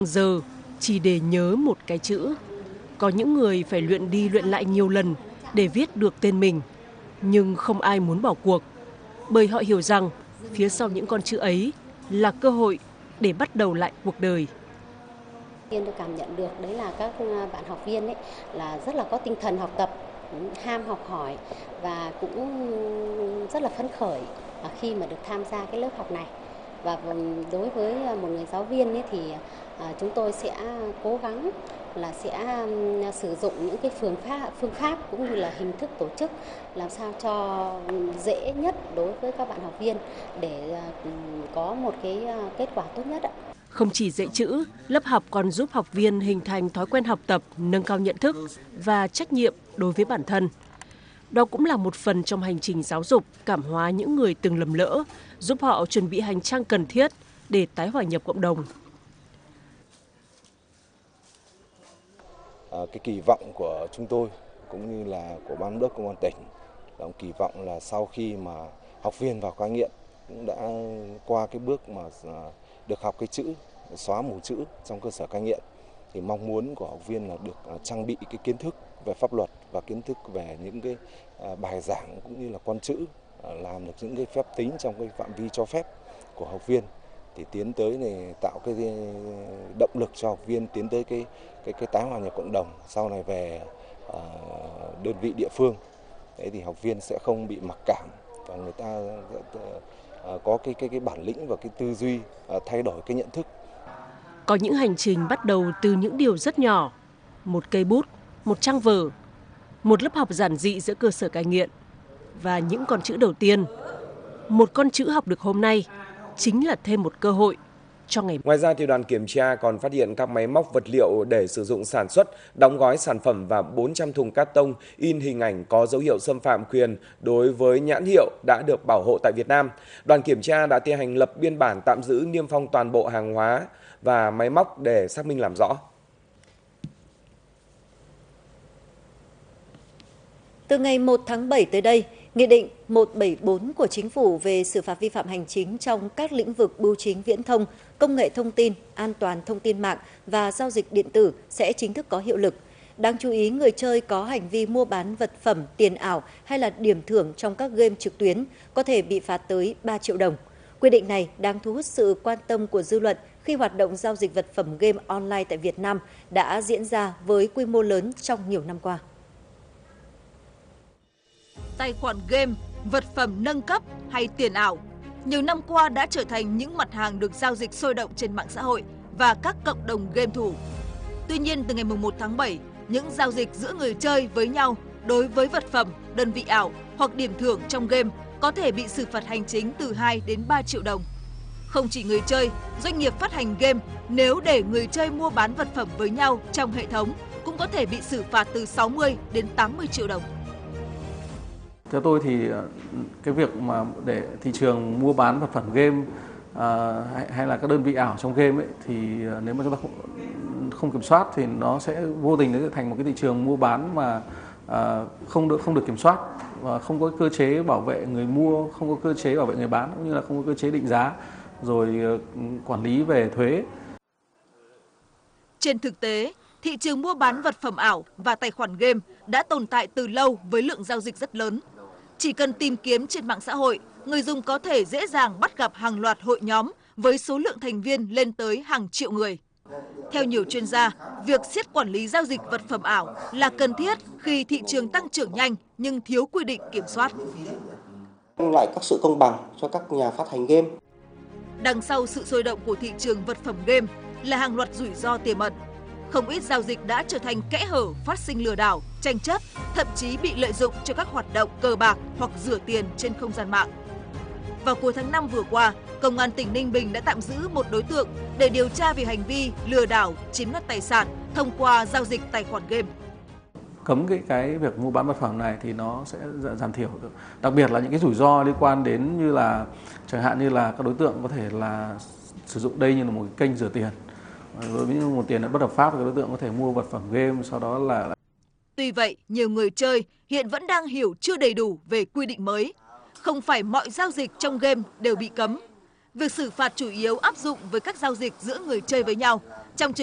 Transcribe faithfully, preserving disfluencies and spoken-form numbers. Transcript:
Giờ chỉ để nhớ một cái chữ. Có những người phải luyện đi luyện lại nhiều lần để viết được tên mình. Nhưng không ai muốn bỏ cuộc. Bởi họ hiểu rằng phía sau những con chữ ấy là cơ hội để bắt đầu lại cuộc đời. Tôi cảm nhận được đấy là các bạn học viên ấy là rất là có tinh thần học tập, ham học hỏi và cũng rất là phấn khởi khi mà được tham gia cái lớp học này. Và đối với một người giáo viên ấy thì chúng tôi sẽ cố gắng là sẽ sử dụng những cái phương pháp, phương pháp cũng như là hình thức tổ chức làm sao cho dễ nhất đối với các bạn học viên để có một cái kết quả tốt nhất ạ. Không chỉ dạy chữ, lớp học còn giúp học viên hình thành thói quen học tập, nâng cao nhận thức và trách nhiệm đối với bản thân. Đó cũng là một phần trong hành trình giáo dục, cảm hóa những người từng lầm lỡ, giúp họ chuẩn bị hành trang cần thiết để tái hòa nhập cộng đồng. À, cái kỳ vọng của chúng tôi cũng như là của ban giám đốc công an tỉnh là một kỳ vọng là sau khi mà học viên vào cai nghiện cũng đã qua cái bước mà được học cái chữ, xóa mù chữ trong cơ sở cai nghiện, thì mong muốn của học viên là được trang bị cái kiến thức về pháp luật và kiến thức về những cái bài giảng cũng như là con chữ, làm được những cái phép tính trong cái phạm vi cho phép của học viên, thì tiến tới này tạo cái động lực cho học viên tiến tới cái cái cái tái hòa nhập cộng đồng, sau này về uh, đơn vị địa phương. Đấy thì học viên sẽ không bị mặc cảm và người ta uh, có cái cái cái bản lĩnh và cái tư duy uh, thay đổi cái nhận thức. Có những hành trình bắt đầu từ những điều rất nhỏ, một cây bút, một trang vở, một lớp học giản dị giữa cơ sở cai nghiện và những con chữ đầu tiên. Một con chữ học được hôm nay chính là thêm một cơ hội cho ngày. Ngoài ra thì đoàn kiểm tra còn phát hiện các máy móc vật liệu để sử dụng sản xuất, đóng gói sản phẩm và bốn trăm thùng cát tông in hình ảnh có dấu hiệu xâm phạm quyền đối với nhãn hiệu đã được bảo hộ tại Việt Nam. Đoàn kiểm tra đã tiến hành lập biên bản tạm giữ niêm phong toàn bộ hàng hóa và máy móc để xác minh làm rõ. Từ ngày một tháng bảy tới đây, Nghị định một trăm bảy mươi bốn của Chính phủ về xử phạt vi phạm hành chính trong các lĩnh vực bưu chính viễn thông, công nghệ thông tin, an toàn thông tin mạng và giao dịch điện tử sẽ chính thức có hiệu lực. Đáng chú ý, người chơi có hành vi mua bán vật phẩm, tiền ảo hay là điểm thưởng trong các game trực tuyến có thể bị phạt tới ba triệu đồng. Quy định này đang thu hút sự quan tâm của dư luận khi hoạt động giao dịch vật phẩm game online tại Việt Nam đã diễn ra với quy mô lớn trong nhiều năm qua. Tài khoản game, vật phẩm nâng cấp hay tiền ảo nhiều năm qua đã trở thành những mặt hàng được giao dịch sôi động trên mạng xã hội và các cộng đồng game thủ. Tuy nhiên, từ ngày mùng một tháng bảy, những giao dịch giữa người chơi với nhau đối với vật phẩm, đơn vị ảo hoặc điểm thưởng trong game có thể bị xử phạt hành chính từ hai đến ba triệu đồng. Không chỉ người chơi, doanh nghiệp phát hành game nếu để người chơi mua bán vật phẩm với nhau trong hệ thống cũng có thể bị xử phạt từ sáu mươi đến tám mươi triệu đồng. Theo tôi thì cái việc mà để thị trường mua bán vật phẩm game à, hay, hay là các đơn vị ảo trong game ấy, thì nếu mà chúng ta không, không kiểm soát thì nó sẽ vô tình nó sẽ thành một cái thị trường mua bán mà à, không được không được kiểm soát và không có cơ chế bảo vệ người mua, không có cơ chế bảo vệ người bán, cũng như là không có cơ chế định giá rồi quản lý về thuế. Trên thực tế, thị trường mua bán vật phẩm ảo và tài khoản game đã tồn tại từ lâu với lượng giao dịch rất lớn. Chỉ cần tìm kiếm trên mạng xã hội, người dùng có thể dễ dàng bắt gặp hàng loạt hội nhóm với số lượng thành viên lên tới hàng triệu người. Theo nhiều chuyên gia, việc siết quản lý giao dịch vật phẩm ảo là cần thiết khi thị trường tăng trưởng nhanh nhưng thiếu quy định kiểm soát. Mang lại các sự công bằng cho các nhà phát hành game. Đằng sau sự sôi động của thị trường vật phẩm game là hàng loạt rủi ro tiềm ẩn. Không ít giao dịch đã trở thành kẽ hở phát sinh lừa đảo, tranh chấp, thậm chí bị lợi dụng cho các hoạt động cờ bạc hoặc rửa tiền trên không gian mạng. Vào cuối tháng năm vừa qua, Công an tỉnh Ninh Bình đã tạm giữ một đối tượng để điều tra về hành vi lừa đảo, chiếm đoạt tài sản thông qua giao dịch tài khoản game. Cấm cái cái việc mua bán vật phẩm này thì nó sẽ giảm thiểu được. Đặc biệt là những cái rủi ro liên quan đến như là chẳng hạn như là các đối tượng có thể là sử dụng đây như là một cái kênh rửa tiền. Với những nguồn tiền bất hợp pháp, các đối tượng có thể mua vật phẩm game, sau đó là... Tuy vậy, nhiều người chơi hiện vẫn đang hiểu chưa đầy đủ về quy định mới. Không phải mọi giao dịch trong game đều bị cấm. Việc xử phạt chủ yếu áp dụng với các giao dịch giữa người chơi với nhau. Trong